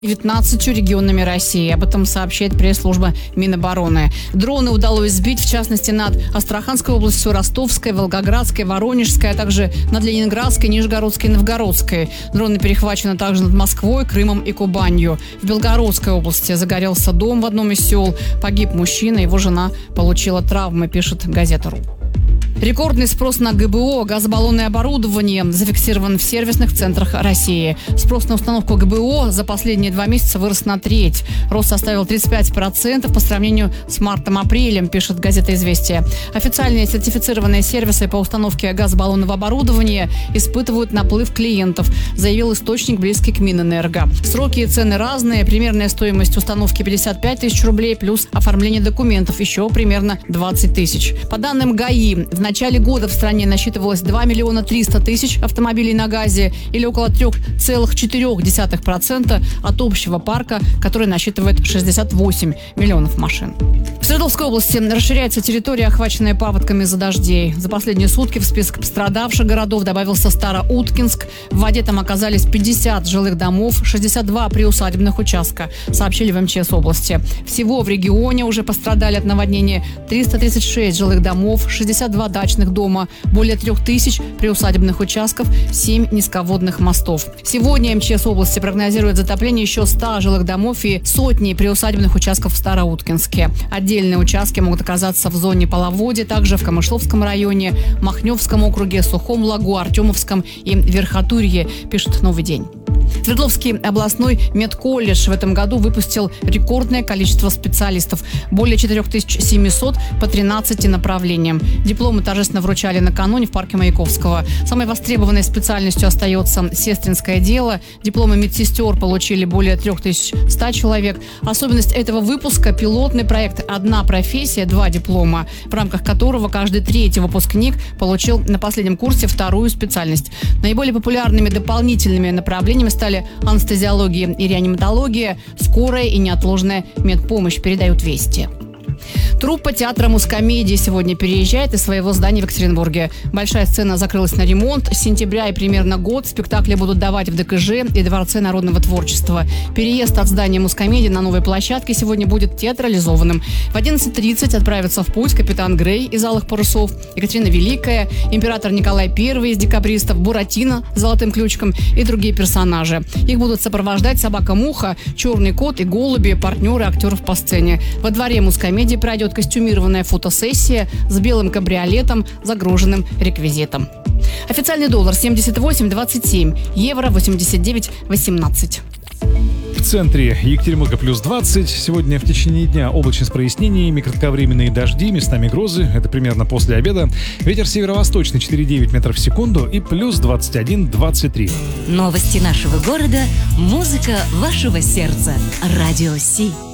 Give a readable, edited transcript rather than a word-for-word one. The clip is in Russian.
19 регионами России. Об этом сообщает пресс-служба Минобороны. Дроны удалось сбить, в частности, над Астраханской областью, Ростовской, Волгоградской, Воронежской, а также над Ленинградской, Нижегородской и Новгородской. Дроны перехвачены также над Москвой, Крымом и Кубанью. В Белгородской области загорелся дом в одном из сел. Погиб мужчина, его жена получила травмы, пишет газета.ру. Рекордный спрос на ГБО, газобаллонное оборудование, зафиксирован в сервисных центрах России. Спрос на установку ГБО за последние 2 месяца вырос на треть. Рост составил 35% по сравнению с мартом-апрелем, пишет газета «Известия». Официальные сертифицированные сервисы по установке газобаллонного оборудования испытывают наплыв клиентов, заявил источник, близкий к Минэнерго. Сроки и цены разные. Примерная стоимость установки 55 тысяч рублей, плюс оформление документов еще примерно 20 тысяч. По данным ГАИ, в начале года в стране насчитывалось 2 миллиона 300 тысяч автомобилей на газе, или около 3,4% от общего парка, который насчитывает 68 миллионов машин. В Свердловской области расширяется территория, охваченная паводками из-за дождей. За последние сутки в список пострадавших городов добавился Староуткинск. В воде там оказались 50 жилых домов, 62 приусадебных участка, сообщили в МЧС области. Всего в регионе уже пострадали от наводнения 336 жилых домов, 62 дачных дома, более 3000 приусадебных участков, 7 низководных мостов. Сегодня МЧС области прогнозирует затопление еще 100 жилых домов и сотни приусадебных участков в Староуткинске. Отдельные участки могут оказаться в зоне половодья, также в Камышловском районе, Махневском округе, Сухом Лагу, Артемовском и Верхотурье, пишет «Новый день». Свердловский областной медколледж в этом году выпустил рекордное количество специалистов – более 4700 по 13 направлениям. Дипломы торжественно вручали накануне в парке Маяковского. Самой востребованной специальностью остается сестринское дело. Дипломы медсестер получили более 3100 человек. Особенность этого выпуска – пилотный проект «Одна профессия, 2 диплома», в рамках которого каждый 3-й выпускник получил на последнем курсе 2-ю специальность. Наиболее популярными дополнительными направлениями стали анестезиология и реаниматология, скорая и неотложная медпомощь, передают «Вести». Труппа театра Мускомедии сегодня переезжает из своего здания в Екатеринбурге. Большая сцена закрылась на ремонт. С сентября и примерно год спектакли будут давать в ДКЖ и Дворце народного творчества. Переезд от здания Мускомедии на новой площадке сегодня будет театрализованным. В 11:30 отправятся в путь капитан Грей из «Алых парусов», Екатерина Великая, император Николай I из «Декабристов», Буратино с золотым ключиком и другие персонажи. Их будут сопровождать собака-муха, черный кот и голуби, партнеры актеров по сцене. Во дворе Мускомедии пройдет костюмированная фотосессия с белым кабриолетом, загруженным реквизитом. Официальный доллар 78,27, евро 89,18. В центре Екатеринбурга плюс 20. Сегодня в течение дня облачно с прояснениями, кратковременные дожди, местами грозы. Это примерно после обеда. Ветер северо-восточный 4,9 метров в секунду и плюс 21-23. Новости нашего города, музыка вашего сердца. Радио Си.